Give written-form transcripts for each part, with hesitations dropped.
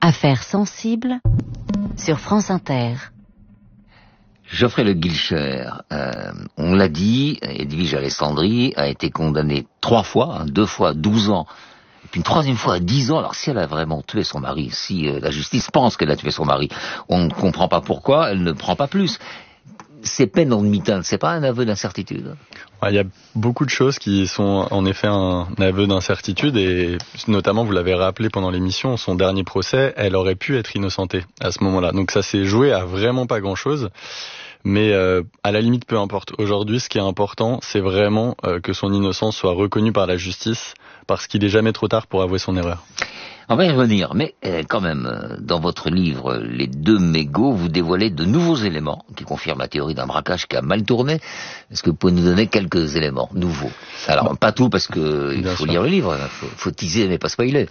Affaires sensibles sur France Inter. Geoffrey Le Guilcher, on l'a dit, Edwige Alessandri a été condamnée 3 fois, 2 fois 12 ans, et puis une 3e fois à 10 ans. Alors si elle a vraiment tué son mari, si la justice pense qu'elle a tué son mari, on ne comprend pas pourquoi elle ne prend pas plus. Ces peines en demi-teinte, c'est pas un aveu d'incertitude? Il y a beaucoup de choses qui sont en effet un aveu d'incertitude, et notamment, vous l'avez rappelé pendant l'émission, son dernier procès, elle aurait pu être innocentée à ce moment-là. Donc ça s'est joué à vraiment pas grand-chose. Mais à la limite, peu importe. Aujourd'hui, ce qui est important, c'est vraiment que son innocence soit reconnue par la justice, parce qu'il n'est jamais trop tard pour avouer son erreur. On va y revenir, mais quand même, dans votre livre, Les 2 mégots, vous dévoilez de nouveaux éléments qui confirment la théorie d'un braquage qui a mal tourné. Est-ce que vous pouvez nous donner quelques éléments nouveaux? Alors, pas tout, parce que il faut lire le livre, faut teaser mais pas spoiler.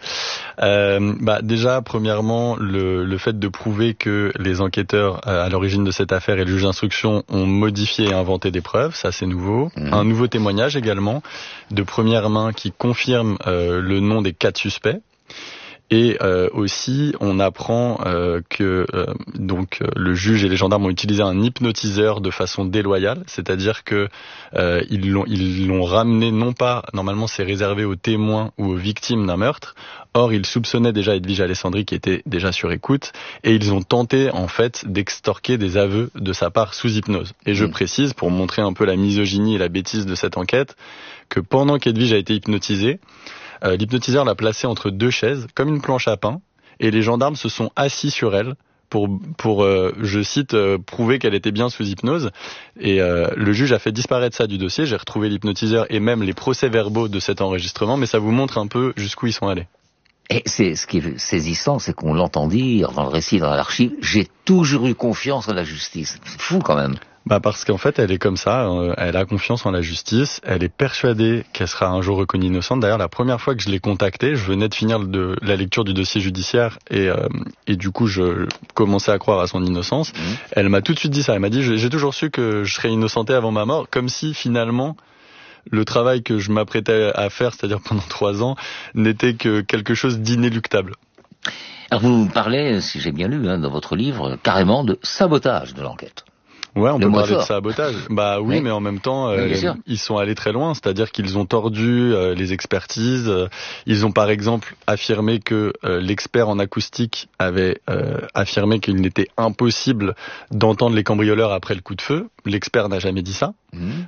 Déjà, premièrement, le fait de prouver que les enquêteurs à l'origine de cette affaire et le juge d'instruction ont modifié et inventé des preuves, ça c'est nouveau. Un nouveau témoignage également, de première main, qui confirme le nom des 4 suspects. Et aussi, on apprend que le juge et les gendarmes ont utilisé un hypnotiseur de façon déloyale, c'est-à-dire que ils l'ont ramené, non pas, normalement c'est réservé aux témoins ou aux victimes d'un meurtre. Or, ils soupçonnaient déjà Edwige Alessandri, qui était déjà sur écoute, et ils ont tenté en fait d'extorquer des aveux de sa part sous hypnose. Et je précise, pour montrer un peu la misogynie et la bêtise de cette enquête, que pendant qu'Edwige a été hypnotisée, l'hypnotiseur l'a placée entre 2 chaises, comme une planche à pain, et les gendarmes se sont assis sur elle pour je cite, prouver qu'elle était bien sous hypnose. Et le juge a fait disparaître ça du dossier. J'ai retrouvé l'hypnotiseur et même les procès-verbaux de cet enregistrement, mais ça vous montre un peu jusqu'où ils sont allés. Et c'est ce qui est saisissant, c'est qu'on l'entend dire dans le récit, dans l'archive, j'ai toujours eu confiance en la justice. C'est fou quand même. Parce qu'en fait, elle est comme ça, elle a confiance en la justice, elle est persuadée qu'elle sera un jour reconnue innocente. D'ailleurs, la première fois que je l'ai contactée, je venais de finir la lecture du dossier judiciaire et du coup, je commençais à croire à son innocence. Elle m'a tout de suite dit ça, elle m'a dit, j'ai toujours su que je serais innocentée avant ma mort, comme si finalement le travail que je m'apprêtais à faire, c'est-à-dire pendant 3 ans, n'était que quelque chose d'inéluctable. Alors vous parlez, si j'ai bien lu dans votre livre, carrément de sabotage de l'enquête. Ouais, on peut parler de sabotage. Oui, mais en même temps, ils sont allés très loin. C'est-à-dire qu'ils ont tordu les expertises. Ils ont par exemple affirmé que l'expert en acoustique avait affirmé qu'il n'était impossible d'entendre les cambrioleurs après le coup de feu. L'expert n'a jamais dit ça.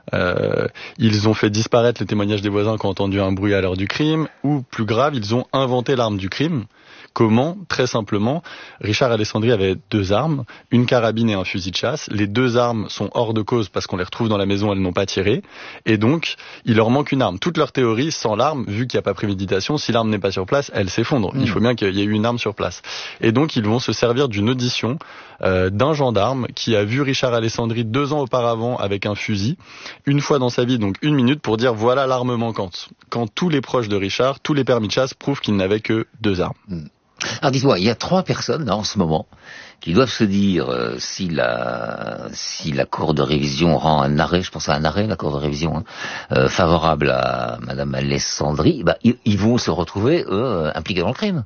Ils ont fait disparaître les témoignages des voisins qui ont entendu un bruit à l'heure du crime. Ou plus grave, ils ont inventé l'arme du crime. Comment? Très simplement, Richard Alessandri avait 2 armes, une carabine et un fusil de chasse. Les 2 armes sont hors de cause parce qu'on les retrouve dans la maison, elles n'ont pas tiré. Et donc, il leur manque une arme. Toute leur théorie, sans l'arme, vu qu'il n'y a pas préméditation, si l'arme n'est pas sur place, elle s'effondre. Il faut bien qu'il y ait eu une arme sur place. Et donc, ils vont se servir d'une audition d'un gendarme qui a vu Richard Alessandri 2 ans auparavant avec un fusil, une fois dans sa vie, donc 1 minute, pour dire voilà l'arme manquante. Quand tous les proches de Richard, tous les permis de chasse prouvent qu'il n'avait que 2 armes. Alors dites-moi, il y a 3 personnes là, en ce moment qui doivent se dire si la cour de révision rend un arrêt, je pense à un arrêt, la cour de révision, favorable à Madame Alessandri, ils vont se retrouver impliqués dans le crime.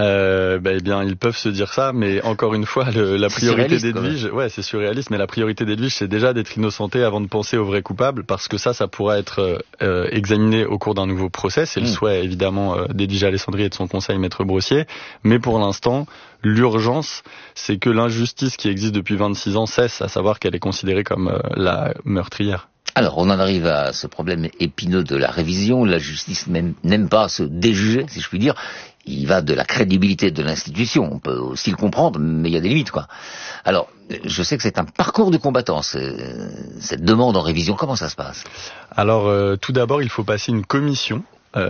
Eh bien, ils peuvent se dire ça, mais encore une fois, la priorité d'Edwige, c'est surréaliste, mais la priorité d'Edwige, c'est déjà d'être innocentée avant de penser aux vrais coupables, parce que ça pourra être examiné au cours d'un nouveau procès. C'est le souhait, évidemment, d'Edwige Alessandri et de son conseil, Maître Brossier. Mais pour l'instant, l'urgence, c'est que l'injustice qui existe depuis 26 ans cesse, à savoir qu'elle est considérée comme la meurtrière. Alors, on en arrive à ce problème épineux de la révision. La justice n'aime pas se déjuger, si je puis dire. Il va de la crédibilité de l'institution. On peut aussi le comprendre, mais il y a des limites, quoi. Alors, je sais que c'est un parcours du combattant, cette demande en révision. Comment ça se passe? Alors, tout d'abord, il faut passer une commission.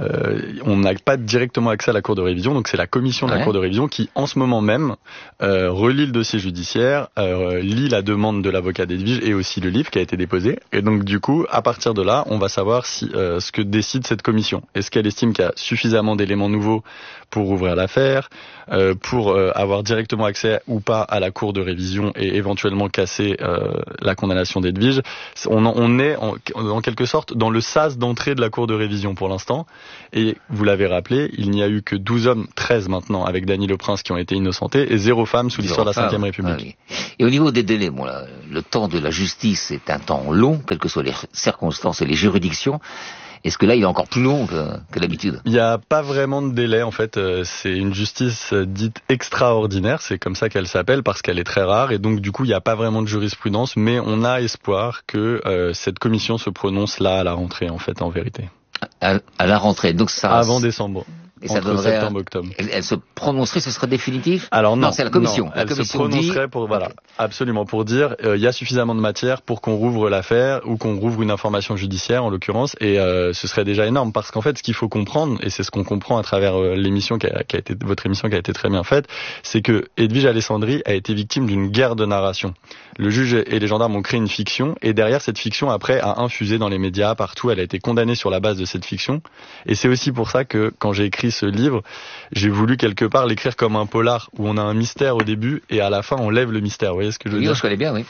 On n'a pas directement accès à la cour de révision, donc c'est la commission de la cour de révision qui, en ce moment même, relit le dossier judiciaire, lit la demande de l'avocat d'Edwige et aussi le livre qui a été déposé. Et donc du coup, à partir de là, on va savoir si ce que décide cette commission. Est-ce qu'elle estime qu'il y a suffisamment d'éléments nouveaux pour ouvrir l'affaire, pour avoir directement accès ou pas à la cour de révision et éventuellement casser la condamnation d'Edwige. On est en quelque sorte dans le sas d'entrée de la cour de révision pour l'instant. Et vous l'avez rappelé, il n'y a eu que 12 hommes, 13 maintenant, avec Dany Le Prince, qui ont été innocentés, et 0 femme sous l'histoire de la Ve République. Ah oui. Et au niveau des délais, bon, là, le temps de la justice est un temps long, quelles que soient les circonstances et les juridictions. Est-ce que là, il est encore plus long que d'habitude? Il n'y a pas vraiment de délai, en fait. C'est une justice dite extraordinaire, c'est comme ça qu'elle s'appelle, parce qu'elle est très rare, et donc du coup, il n'y a pas vraiment de jurisprudence, mais on a espoir que cette commission se prononce là, à la rentrée, en fait, en vérité. À la rentrée, donc ça... Avant décembre. Et ça entre septembre et octobre. Elle se prononcerait, ce serait définitif? Alors non, c'est la commission. Non, la elle commission se prononcerait pour voilà, absolument pour dire il y a suffisamment de matière pour qu'on rouvre l'affaire ou qu'on rouvre une information judiciaire en l'occurrence, et ce serait déjà énorme, parce qu'en fait ce qu'il faut comprendre, et c'est ce qu'on comprend à travers l'émission qui a été votre émission qui a été très bien faite, c'est que Edwige Alessandri a été victime d'une guerre de narration. Le juge et les gendarmes ont créé une fiction, et derrière cette fiction après a infusé dans les médias partout. Elle a été condamnée sur la base de cette fiction, et c'est aussi pour ça que quand j'ai écrit ce livre, j'ai voulu quelque part l'écrire comme un polar où on a un mystère au début et à la fin on lève le mystère. Vous voyez ce que je veux dire? Je connais bien, oui.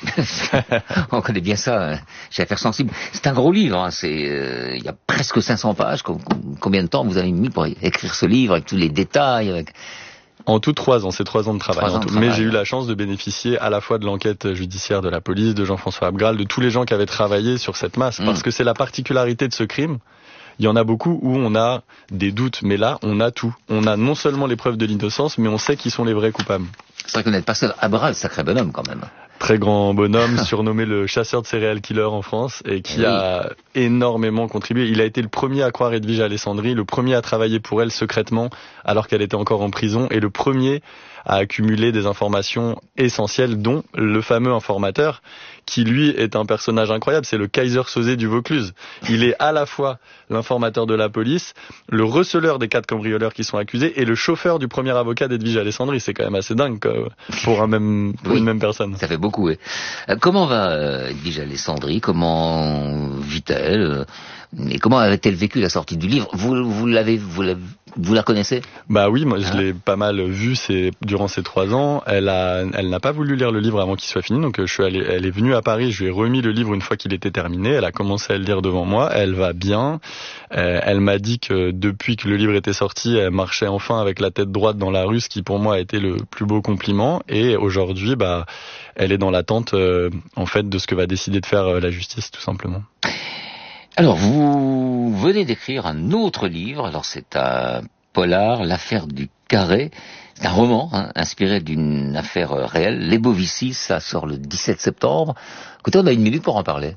On connaît bien ça chez Affaires Sensibles. C'est un gros livre, hein. Il y a presque 500 pages. Combien de temps vous avez mis pour écrire ce livre avec tous les détails En tout 3 ans, c'est 3 ans de travail. Mais j'ai eu la chance de bénéficier à la fois de l'enquête judiciaire de la police, de Jean-François Abgral, de tous les gens qui avaient travaillé sur cette masse, parce que c'est la particularité de ce crime. Il y en a beaucoup où on a des doutes, mais là, on a tout. On a non seulement les preuves de l'innocence, mais on sait qui sont les vrais coupables. C'est vrai que vous n'êtes pas seul. Abgral, sacré bonhomme quand même. Très grand bonhomme, surnommé le chasseur de serial killer en France, et qui a énormément contribué. Il a été le premier à croire Edwige Alessandri, le premier à travailler pour elle secrètement, alors qu'elle était encore en prison, et le premier à accumuler des informations essentielles, dont le fameux informateur, qui lui est un personnage incroyable, c'est le Kaiser Soze du Vaucluse. Il est à la fois l'informateur de la police, le receleur des 4 cambrioleurs qui sont accusés, et le chauffeur du premier avocat d'Edwige Alessandri. C'est quand même assez dingue pour une même personne. Ça fait beaucoup, oui. Comment va Edwige Alessandri? Comment vit-elle? Et comment avait-elle vécu la sortie du livre? Vous la connaissez? Bah oui, moi je l'ai pas mal vue durant ces 3 ans. Elle n'a pas voulu lire le livre avant qu'il soit fini, donc elle est venue à Paris, je lui ai remis le livre une fois qu'il était terminé. Elle a commencé à le lire devant moi. Elle va bien. Elle m'a dit que depuis que le livre était sorti, elle marchait enfin avec la tête droite dans la rue, ce qui pour moi a été le plus beau compliment. Et aujourd'hui, elle est dans l'attente en fait de ce que va décider de faire la justice, tout simplement. Alors, vous venez d'écrire un autre livre. Alors, c'est un polar, L'affaire du Carré. C'est un roman inspiré d'une affaire réelle. Les Bovici, ça sort le 17 septembre. Écoutez, on a 1 minute pour en parler.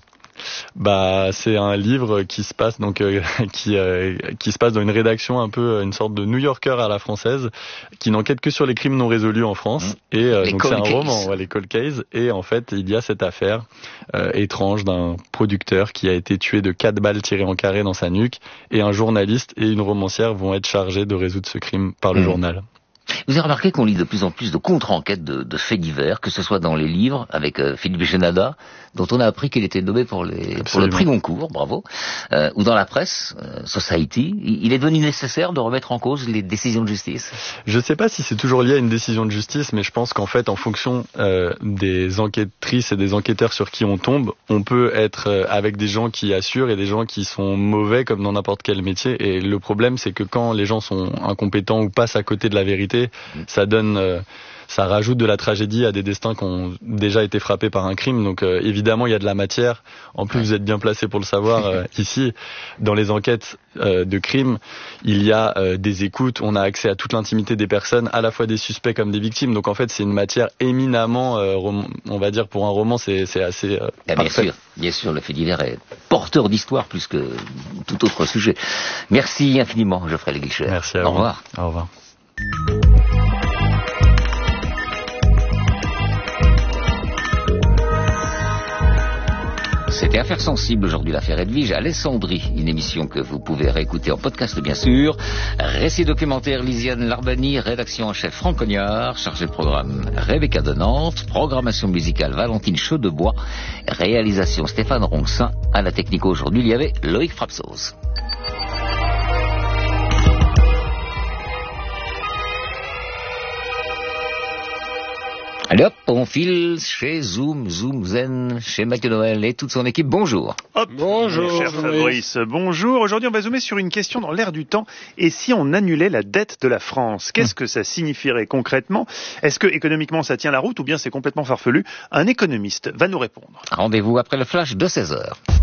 C'est un livre qui se passe qui se passe dans une rédaction un peu une sorte de New Yorker à la française, qui n'enquête que sur les crimes non résolus en France. Et donc c'est un roman, les cold cases. Et en fait, il y a cette affaire étrange d'un producteur qui a été tué de 4 balles tirées en carré dans sa nuque, et un journaliste et une romancière vont être chargés de résoudre ce crime par le journal. Vous avez remarqué qu'on lit de plus en plus de contre-enquêtes de faits divers, que ce soit dans les livres avec Philippe Génada, dont on a appris qu'il était nommé pour le prix Goncourt, bravo, ou dans la presse, Society. Il est devenu nécessaire de remettre en cause les décisions de justice? Je ne sais pas si c'est toujours lié à une décision de justice, mais je pense qu'en fait, en fonction des enquêtrices et des enquêteurs sur qui on tombe, on peut être avec des gens qui assurent et des gens qui sont mauvais, comme dans n'importe quel métier. Et le problème, c'est que quand les gens sont incompétents ou passent à côté de la vérité, ça rajoute de la tragédie à des destins qui ont déjà été frappés par un crime. Donc évidemment, il y a de la matière. En plus, vous êtes bien placé pour le savoir ici. Dans les enquêtes de crimes, il y a des écoutes. On a accès à toute l'intimité des personnes, à la fois des suspects comme des victimes. Donc en fait, c'est une matière éminemment, on va dire, pour un roman, c'est assez parfait. Bien sûr, le fait divers est porteur d'histoire plus que tout autre sujet. Merci infiniment, Geoffrey Le Guilcher. Merci à vous. Au revoir. Au revoir. C'était Affaires Sensibles, aujourd'hui l'affaire Edwige Alessandri, une émission que vous pouvez réécouter en podcast bien sûr. Récit documentaire Lisiane Larbani, rédaction en chef Franck Cognard, chargé de programme Rebecca de Nantes, programmation musicale Valentine Chaudebois, réalisation Stéphane Ronxin, à la technique aujourd'hui il y avait Loïc Frapsos. Allez hop, on file chez Zoom Zen, chez Mathieu Noël et toute son équipe. Bonjour. Hop, bonjour, cher Fabrice. Bonjour. Aujourd'hui, on va zoomer sur une question dans l'air du temps. Et si on annulait la dette de la France, qu'est-ce que ça signifierait concrètement? Est-ce que économiquement ça tient la route ou bien c'est complètement farfelu? Un économiste va nous répondre. Rendez-vous après le flash de 16h.